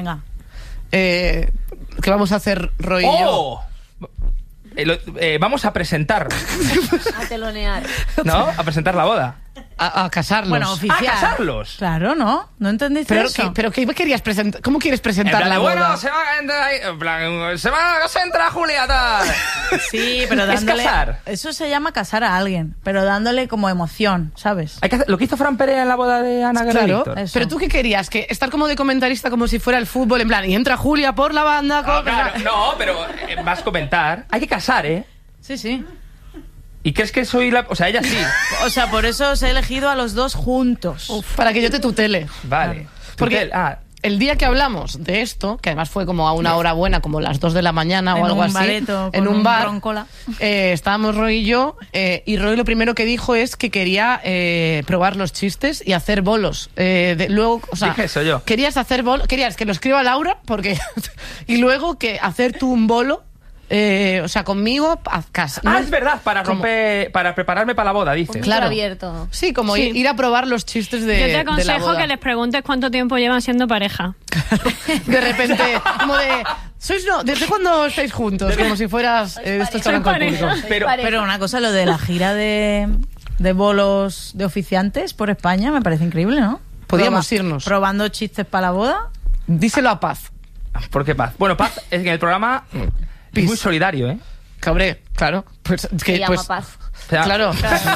Venga. ¿Qué vamos a hacer, Roy y yo? Vamos a presentar. A telonear. ¿No? A presentar la boda. A casarlos. Bueno, oficial. ¿A casarlos? Claro, ¿no? ¿No entendiste Pero, eso? ¿pero qué querías presentar? ¿Cómo quieres En presentar plan la de, boda? bueno, se va a entrar ahí, en plan, se entra Julia, tal. Sí, pero Es dándole... casar. Eso se llama casar a alguien, pero dándole como emoción, ¿sabes? Hay que hacer lo que hizo Fran Perea en la boda de Ana Guerra Claro, Víctor. eso. pero ¿tú qué querías? ¿Que estar como de comentarista como si fuera el fútbol? En plan, y entra Julia por la banda... No, claro, no, pero vas a comentar. Hay que casar, ¿eh? Sí, sí. ¿Y crees que soy la...? O sea, ella sí. O sea, por eso os he elegido a los dos juntos. Para que yo te tutele. Vale. Porque el día que hablamos de esto, que además fue como a una hora buena, como las 2 de la mañana o algo así, bareto, en con un bar, roncola. estábamos Roy y yo, y Roy lo primero que dijo es que quería probar los chistes y hacer bolos. Luego, o sea, Dije eso yo. querías hacer bolos, querías que lo escriba Laura, porque y luego que hacer tú un bolo. O sea, conmigo a casa. Ah, es verdad, para prepararme para la boda, dices. Claro. Abierto. Sí, como Sí. Ir a probar los chistes de Yo te de la aconsejo boda. que les preguntes cuánto tiempo llevan siendo pareja. De repente, como de... ¿Desde cuándo estáis juntos? Como si fueras... esto está blanco al público. Pero una cosa, lo de la gira de bolos de oficiantes por España me parece increíble, ¿no? Podíamos irnos. Probando chistes para la boda. Díselo a Paz. ¿Por qué Paz? Bueno, Paz es que en el programa es muy solidario, ¿eh? Cabré, claro. Pues, Se llama pues, Paz. O sea, claro.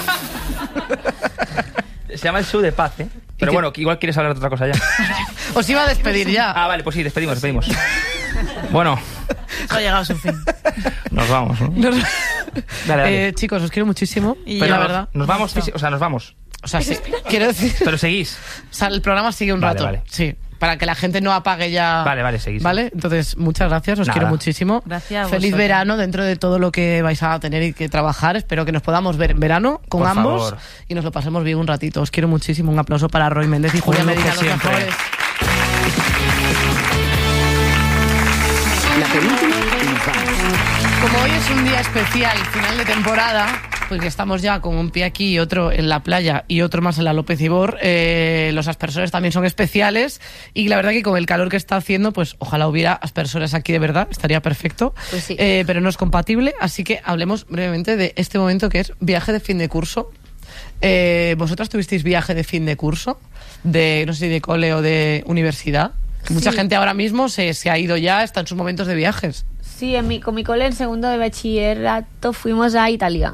Se llama el show de Paz, ¿eh? Pero bueno, que igual quieres hablar de otra cosa ya. Os iba a despedir ya. Ah, vale, pues sí, despedimos. Bueno, Eso ha llegado a su fin. nos vamos, ¿no? Dale. Chicos, os quiero muchísimo. Y Pero yo. la verdad. Nos vamos, o sea, nos vamos. O sea, sí, quiero decir... Pero seguís. O sea, el programa sigue un Vale, rato. vale. Sí. Para que la gente no apague ya... Vale, seguís. ¿Vale? Entonces, muchas gracias. Os Nada. quiero muchísimo. Gracias a Feliz vosotros. verano dentro de todo lo que vais a tener y que trabajar. Espero que nos podamos ver en verano con Por ambos. favor. Y nos lo pasemos bien un ratito. Os quiero muchísimo. Un aplauso para Roy Méndez y Julia Un lujo Medina, los siempre. mejores. La penúltima y nos vamos. Como hoy es un día especial, final de temporada, pues que estamos ya con un pie aquí y otro en la playa y otro más en la López Ibor, los aspersores también son especiales y la verdad que con el calor que está haciendo, pues ojalá hubiera aspersores aquí de verdad, estaría perfecto, Pues sí. pero no es compatible, así que hablemos brevemente de este momento que es viaje de fin de curso. ¿Vosotras tuvisteis viaje de fin de curso? De, no sé si de cole o de universidad. Que mucha Sí. gente ahora mismo se ha ido ya, está en sus momentos de viajes. Sí, con mi cole en segundo de bachillerato fuimos a Italia.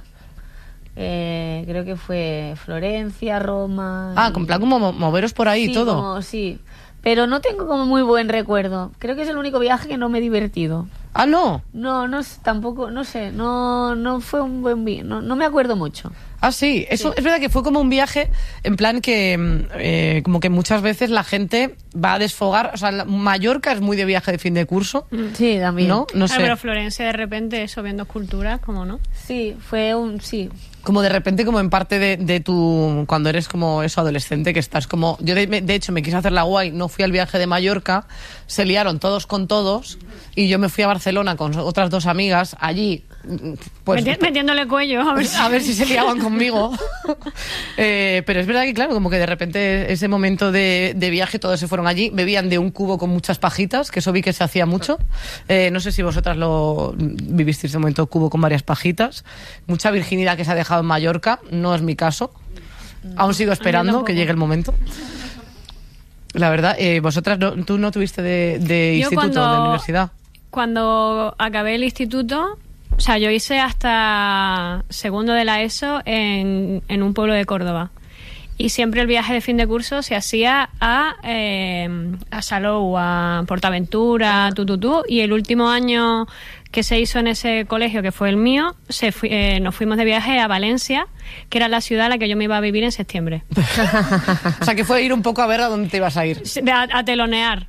Creo que fue Florencia, Roma. Ah, con plan como moveros por ahí y sí, todo. Sí, pero no tengo como muy buen recuerdo. Creo que es el único viaje que no me he divertido. Ah, no. No, tampoco, no sé, no fue un buen viaje, no me acuerdo mucho. Ah, sí. Eso es verdad que fue como un viaje en plan que como que muchas veces la gente va a desfogar. O sea, Mallorca es muy de viaje de fin de curso, Sí, también. ¿no? No Ah, sé. pero Florencia de repente eso viendo esculturas, ¿cómo no? Sí, sí. Como de repente, como en parte de tu... Cuando eres como eso, adolescente, que estás como... Yo, de hecho, me quise hacer la guay, no fui al viaje de Mallorca, se liaron todos con todos, y yo me fui a Barcelona con otras 2 amigas, allí, pues... Metiéndole cuello, a ver si... A ver si se liaban conmigo. Pero es verdad que, claro, como que de repente ese momento de viaje todos se fueron allí, bebían de un cubo con muchas pajitas, que eso vi que se hacía mucho. No sé si vosotras lo vivisteis ese momento, cubo con varias pajitas. Mucha virginidad que se ha dejado en Mallorca, no es mi caso. Aún sigo esperando tampoco. que llegue el momento. La verdad, vosotras, ¿tú no tuviste de Yo instituto, de universidad? Cuando acabé el instituto, o sea, yo hice hasta segundo de la ESO en un pueblo de Córdoba. Y siempre el viaje de fin de curso se hacía a Salou, a Portaventura, y el último año que se hizo en ese colegio, que fue el mío, nos fuimos de viaje a Valencia, que era la ciudad a la que yo me iba a vivir en septiembre. O sea, que fue ir un poco a ver a dónde te ibas a ir. A telonear.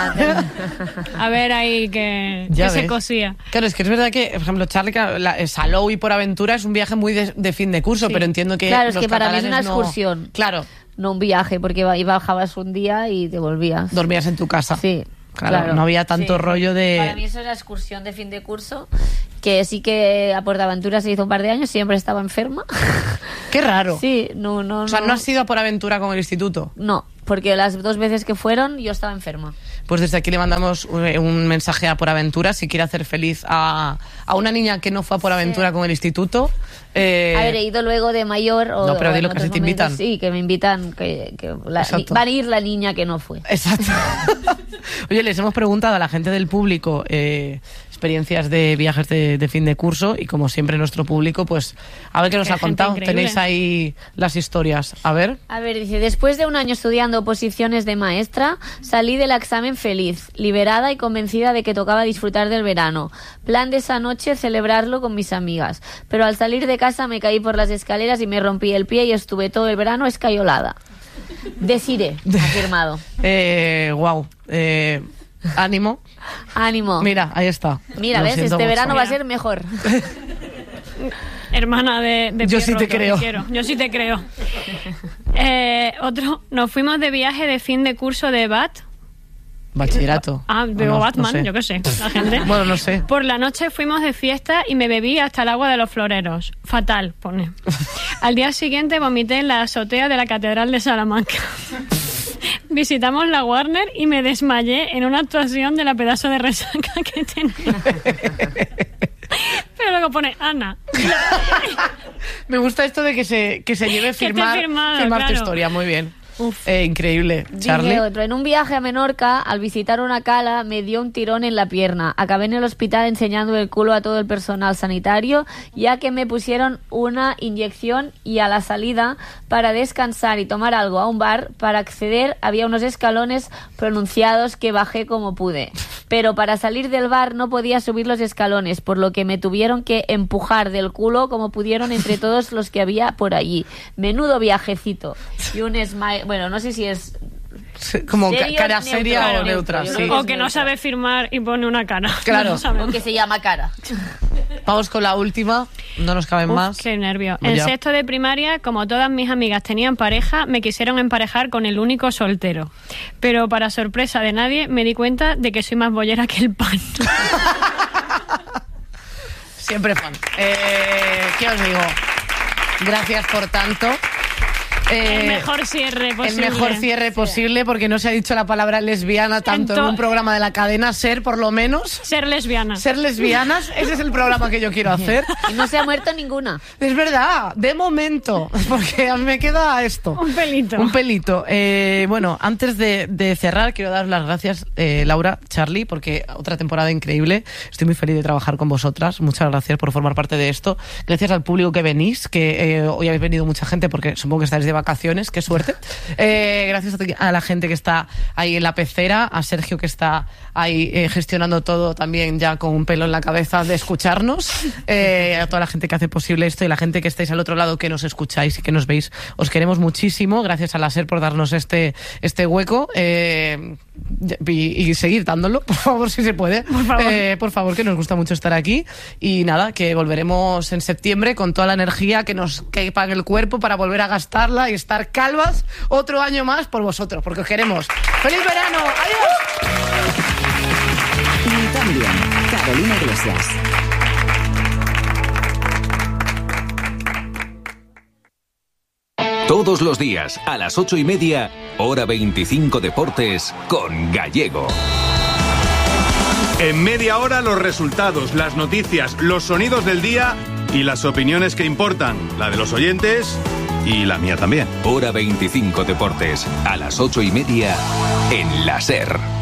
A ver ahí que Ya se ves. cosía. Claro, es que es verdad que, por ejemplo, Charlie, Salou y Por Aventura es un viaje muy de fin de curso, Sí. pero entiendo que Claro, es los que para mí es una catalanes no- excursión. Claro, No un viaje, porque bajabas un día y te volvías. dormías en tu casa. Sí. Claro, no había tanto Sí. rollo de... Para mí eso es la excursión de fin de curso, que sí que a Portaventura se hizo un par de años, siempre estaba enferma. Qué raro. Sí, no. O sea, ¿no has ido a Por Aventura con el instituto? No, porque las 2 veces que fueron yo estaba enferma. pues desde aquí le mandamos un mensaje a Por Aventura, si quiere hacer feliz a una niña que no fue a Por Aventura con el instituto. A ver, he ido luego de mayor. No, pero dilo que si te invitan. Sí, que me invitan, va a ir la niña que no fue. Exacto. Oye, les hemos preguntado a la gente del público experiencias de viajes de fin de curso y como siempre nuestro público, pues a ver qué nos ha contado. Tenéis ahí las historias. A ver, dice, después de un año estudiando oposiciones de maestra, salí del examen feliz, liberada y convencida de que tocaba disfrutar del verano. Plan de esa noche, celebrarlo con mis amigas. Pero al salir de casa me caí por las escaleras y me rompí el pie y estuve todo el verano escayolada. Desiré, afirmado. Wow. Ánimo. Ánimo. Mira, ahí está. Mira, ¿ves? Este verano va a ser mejor. Hermana de yo sí te creo. Yo sí te creo. Nos fuimos de viaje de fin de curso de BAT. Bachillerato. Veo Batman, no sé. Yo qué sé, la gente. Bueno, no sé. Por la noche fuimos de fiesta y me bebí hasta el agua de los floreros. Fatal, pone. Al día siguiente vomité en la azotea de la Catedral de Salamanca. Visitamos la Warner y me desmayé en una actuación de la pedazo de resaca que tenía. Pero luego pone Ana. Me gusta esto de que se lleve firmar tu historia, muy bien. Increíble. Charlie. Dice otro, en un viaje a Menorca, al visitar una cala, me dio un tirón en la pierna. Acabé en el hospital enseñando el culo a todo el personal sanitario, ya que me pusieron una inyección y a la salida, para descansar y tomar algo a un bar, para acceder había unos escalones pronunciados que bajé como pude. Pero para salir del bar no podía subir los escalones, por lo que me tuvieron que empujar del culo como pudieron entre todos los que había por allí. Menudo viajecito. Y un smile. Bueno, no sé si es como cara seria o neutra. Sí. O que no sabe firmar y pone una cara. Claro. O que se llama cara. Vamos con la última. No nos caben más. Qué nervio. En sexto de primaria, como todas mis amigas tenían pareja, me quisieron emparejar con el único soltero. Pero para sorpresa de nadie, me di cuenta de que soy más bollera que el pan. Siempre fan. ¿Qué os digo? Gracias por tanto. El mejor cierre posible. El mejor cierre posible, porque no se ha dicho la palabra lesbiana tanto en un programa de la cadena SER, por lo menos. Ser lesbianas. Ser lesbianas, ese es el programa que yo quiero hacer. Y no se ha muerto ninguna. Es verdad, de momento, porque a mí me queda esto. Un pelito. Un pelito. Bueno, antes de cerrar, quiero dar las gracias, Laura, Charlie, porque otra temporada increíble. Estoy muy feliz de trabajar con vosotras. Muchas gracias por formar parte de esto. Gracias al público que venís, que hoy habéis venido mucha gente, porque supongo que estáis de vacaciones, qué suerte. Gracias a la gente que está ahí en la pecera, a Sergio que está ahí gestionando todo también ya con un pelo en la cabeza de escucharnos, a toda la gente que hace posible esto y la gente que estáis al otro lado que nos escucháis y que nos veis. Os queremos muchísimo. Gracias a la SER por darnos este hueco y seguir dándolo, por favor, si se puede. Por favor, que nos gusta mucho estar aquí. Y nada, que volveremos en septiembre con toda la energía que nos quepa en el cuerpo para volver a gastarla y estar calvas otro año más por vosotros, porque os queremos. ¡Feliz verano! ¡Adiós! Y también Carolina Iglesias. Todos los días a las 8:30, hora 25 Deportes con Gallego. En media hora los resultados, las noticias, los sonidos del día y las opiniones que importan, la de los oyentes y la mía también. Hora 25 Deportes, a las 8:30 en la SER.